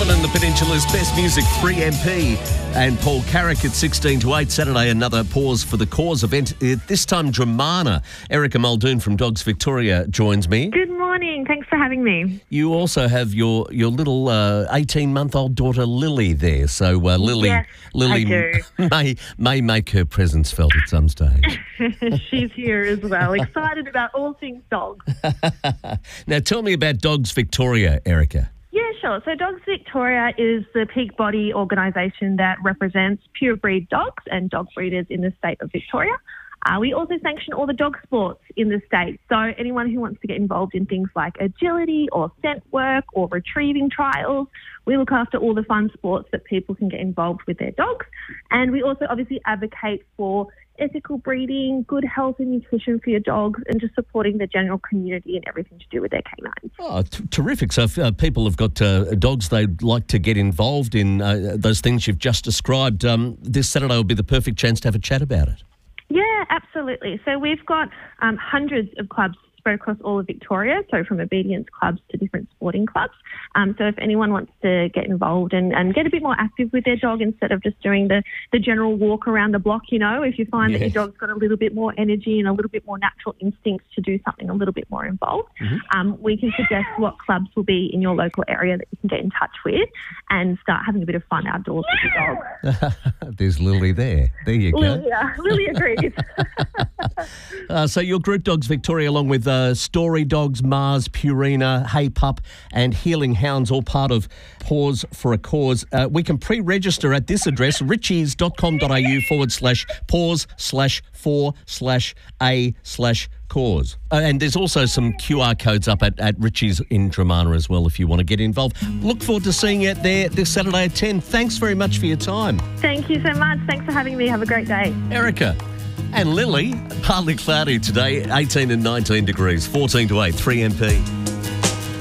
Melbourne and the Peninsula's best music, 3MP and Paul Carrick at 16 to 8. Saturday, another Pause for the Cause event. This time, Dramana. Erica Muldoon from Dogs Victoria joins me. Good morning. Thanks for having me. You also have your little 18-month-old daughter, Lily, there. So Lily, Yes, Lily I may make her presence felt at some stage. She's here as well. Excited about all things dogs. Now, tell me about Dogs Victoria, Erica. Yeah, sure. So Dogs Victoria is the peak body organisation that represents purebred dogs and dog breeders in the state of Victoria. We also sanction all the dog sports in the state. So anyone who wants to get involved in things like agility or scent work or retrieving trials, we look after all the fun sports that people can get involved with their dogs. And we also obviously advocate for ethical breeding, good health and nutrition for your dogs, and just supporting the general community and everything to do with their canines. Oh, terrific. So if people have got dogs they'd like to get involved in those things you've just described, this Saturday will be the perfect chance to have a chat about it. Yeah, absolutely. So we've got hundreds of clubs spread across all of Victoria, so from obedience clubs to different sporting clubs. So if anyone wants to get involved and get a bit more active with their dog instead of just doing the general walk around the block, if you find that your dog's got a little bit more energy and a little bit more natural instincts to do something a little bit more involved, we can suggest what clubs will be in your local area that you can get in touch with and start having a bit of fun outdoors with your dog. There's Lily there. There you go. Lily agrees. So your group Dogs Victoria, along with Story Dogs, Mars, Purina, Hey Pup and Healing Hounds, all part of Pause for a Cause. We can pre-register at this address, richies.com.au/pause/4/a/cause. And there's also some QR codes up at Richie's in Dramana as well if you want to get involved. Look forward to seeing you there this Saturday at 10. Thanks very much for your time. Thank you so much. Thanks for having me. Have a great day. Erica. And Lily, partly cloudy today, 18 and 19 degrees, 14 to 8, 3MP.